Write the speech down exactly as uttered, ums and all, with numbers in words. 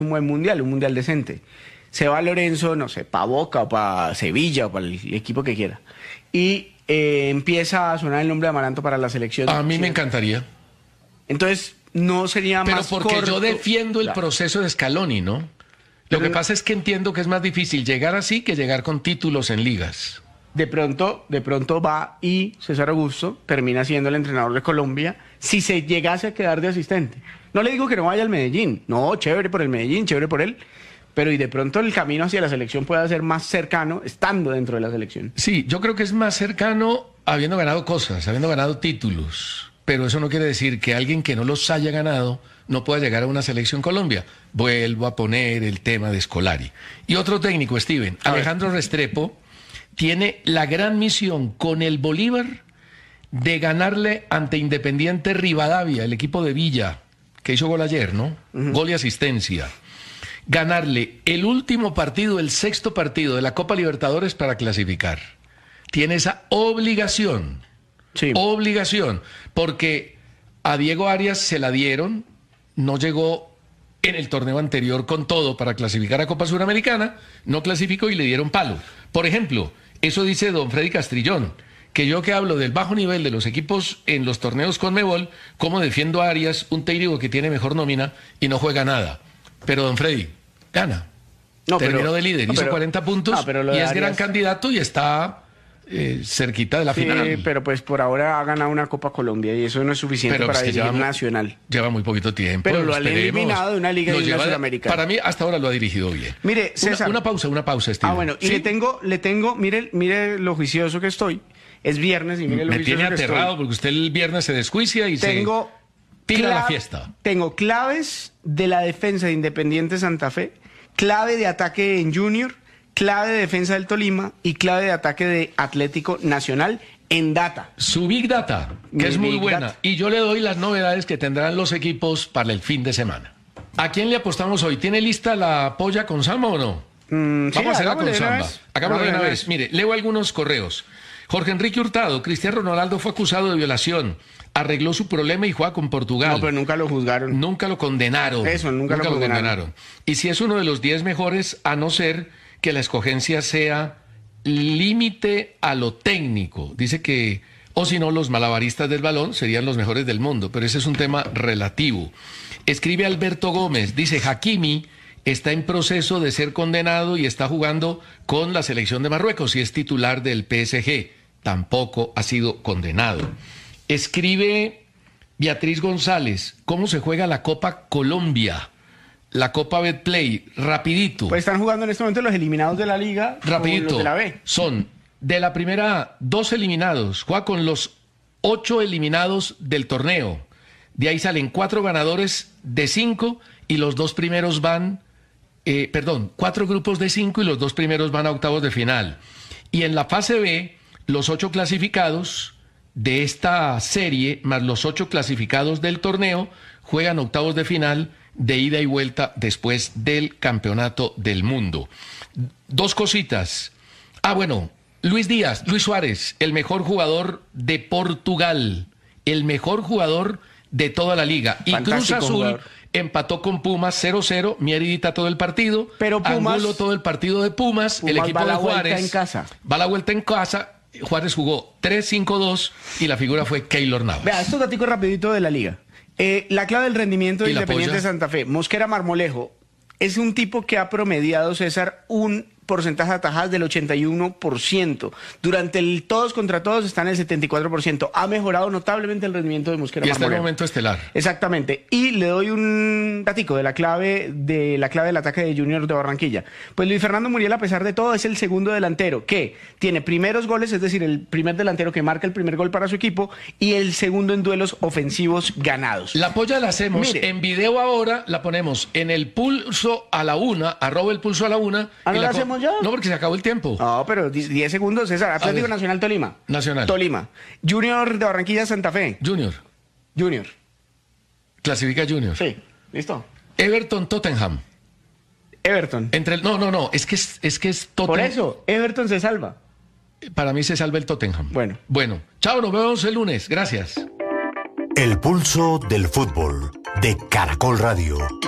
un buen mundial, un mundial decente. Se va Lorenzo, no sé, para Boca o para Sevilla o para el equipo que quiera. Y eh, empieza a sonar el nombre de Amaranto para la selección. A mí ¿sí? me encantaría. Entonces, no sería Pero más porque corto. yo defiendo el Claro. proceso de Scaloni, ¿no? Lo Pero- que pasa es que entiendo que es más difícil llegar así que llegar con títulos en ligas. De pronto, de pronto va y César Augusto termina siendo el entrenador de Colombia si se llegase a quedar de asistente. No le digo que no vaya al Medellín. No, chévere por el Medellín, chévere por él. Pero y de pronto el camino hacia la selección pueda ser más cercano estando dentro de la selección. Sí, yo creo que es más cercano habiendo ganado cosas, habiendo ganado títulos. Pero eso no quiere decir que alguien que no los haya ganado no pueda llegar a una selección Colombia. Vuelvo a poner el tema de Scolari. Y otro técnico, Steven, A ver. Alejandro Restrepo, tiene la gran misión con el Bolívar de ganarle ante Independiente Rivadavia, el equipo de Villa, que hizo gol ayer, ¿no? Uh-huh. Gol y asistencia. Ganarle el último partido, el sexto partido de la Copa Libertadores para clasificar. Tiene esa obligación. Sí. Obligación. Porque a Diego Arias se la dieron, no llegó en el torneo anterior con todo para clasificar a Copa Suramericana, no clasificó y le dieron palo. Por ejemplo, eso dice don Freddy Castrillón, que yo que hablo del bajo nivel de los equipos en los torneos Conmebol, cómo defiendo a Arias, un técnico que tiene mejor nómina y no juega nada. Pero don Freddy, gana. No, Terminó pero- de líder, no, hizo pero- cuarenta puntos no, pero lo y de es gran Arias- candidato y está eh, cerquita de la Sí, final. pero pues por ahora ha ganado una Copa Colombia y eso no es suficiente Pero para es que dirigir lleva mu- nacional. Lleva muy poquito tiempo. Pero lo han esperemos. eliminado de una liga Lo de una lleva- Suramericana. Para mí, hasta ahora lo ha dirigido bien. Mire, César. Una, una pausa, una pausa, Steven. Ah, bueno, y ¿Sí? le tengo, le tengo, mire, mire lo juicioso que estoy. Es viernes y mire lo Me juicioso tiene que aterrado estoy. porque usted el viernes se desjuicia y Tengo se tira a la cla- fiesta. Tengo claves de la defensa de Independiente Santa Fe, clave de ataque en Junior, clave de defensa del Tolima y clave de ataque de Atlético Nacional en data. Su Big Data, que Mi es muy Big buena. Data. Y yo le doy las novedades que tendrán los equipos para el fin de semana. ¿A quién le apostamos hoy? ¿Tiene lista la polla con Samba o no? Mm, sí, Vamos a hacerla con hagámosle de una Samba. vez. Hagámoslo de una Hagámosle vez. Mire, leo algunos correos. Jorge Enrique Hurtado, Cristiano Ronaldo fue acusado de violación. Arregló su problema y juega con Portugal. No, pero nunca lo juzgaron. Nunca lo condenaron. Eso, nunca lo condenaron. Y si es uno de los diez mejores, a no ser que la escogencia sea límite a lo técnico. Dice que, o si no, los malabaristas del balón serían los mejores del mundo, pero ese es un tema relativo. Escribe Alberto Gómez, dice, Hakimi está en proceso de ser condenado y está jugando con la selección de Marruecos y es titular del P S G. Tampoco ha sido condenado. Escribe Beatriz González, ¿cómo se juega la Copa Colombia? La Copa Betplay, rapidito. Pues están jugando en este momento los eliminados de la liga con rapidito. los de la B. Son de la primera A, dos eliminados. Juega con los ocho eliminados del torneo. De ahí salen cuatro ganadores de cinco y los dos primeros van, eh, perdón, cuatro grupos de cinco y los dos primeros van a octavos de final. Y en la fase B, los ocho clasificados de esta serie, más los ocho clasificados del torneo, juegan octavos de final de ida y vuelta después del Campeonato del Mundo. Dos cositas. Ah, bueno, Luis Díaz, Luis Suárez, el mejor jugador de Portugal, el mejor jugador de toda la liga. Y Cruz Fantástico Azul jugador. empató con Pumas cero cero, Mieridita todo el partido, Pero Pumas- Angulo todo el partido de Pumas, el Pumas equipo va a la de vuelta Juárez en casa. va a la vuelta en casa. Juárez jugó tres cinco dos y la figura fue Keylor Navas. Vea, estos daticos rapidito de la liga. Eh, la clave del rendimiento de ¿Y la Independiente polla? Santa Fe. Mosquera Marmolejo es un tipo que ha promediado, César, un porcentaje de atajadas del ochenta y uno por ciento. Durante el todos contra todos está en el setenta y cuatro por ciento. Ha mejorado notablemente el rendimiento de Mosquera Y está en el Marmolejo. momento estelar. Exactamente. Y le doy un datico de la clave de la clave del ataque de Junior de Barranquilla. Pues Luis Fernando Muriel, a pesar de todo, es el segundo delantero que tiene primeros goles, es decir, el primer delantero que marca el primer gol para su equipo y el segundo en duelos ofensivos ganados. La polla la hacemos Mire. en video ahora, la ponemos en el pulso a la una, arroba el pulso a la una. Ah, y ¿no la co- hacemos ya? No, porque se acabó el tiempo. No, pero di- diez segundos, César. Atlético ver. Nacional Tolima. Nacional. Tolima. Junior de Barranquilla Santa Fe. Junior, Junior. clasifica Junior. Sí, listo. Everton, Tottenham. Everton. Entre el, no, no, no, es que es, es que es Tottenham. Por eso, Everton se salva. Para mí se salva el Tottenham. Bueno. Bueno, chao, nos vemos el lunes. Gracias. El pulso del fútbol de Caracol Radio.